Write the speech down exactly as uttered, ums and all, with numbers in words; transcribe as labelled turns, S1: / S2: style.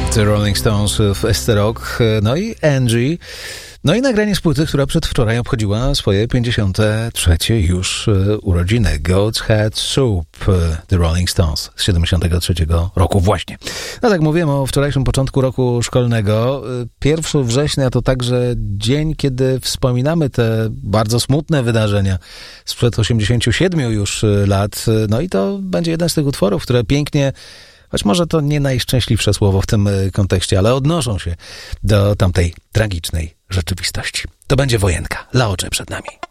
S1: The Rolling Stones w Ester Rock, no i Angie, no i nagranie z płyty, która przedwczoraj obchodziła swoje pięćdziesiąte trzecie już urodziny. Goat's Head Soup, The Rolling Stones z siedemdziesiątego trzeciego roku właśnie. No tak mówiłem o wczorajszym początku roku szkolnego. pierwszego września to także dzień, kiedy wspominamy te bardzo smutne wydarzenia sprzed osiemdziesięciu siedmiu już lat. No i to będzie jeden z tych utworów, które pięknie, choć może to nie najszczęśliwsze słowo w tym kontekście, ale odnoszą się do tamtej tragicznej rzeczywistości. To będzie wojenka. Laocze przed nami.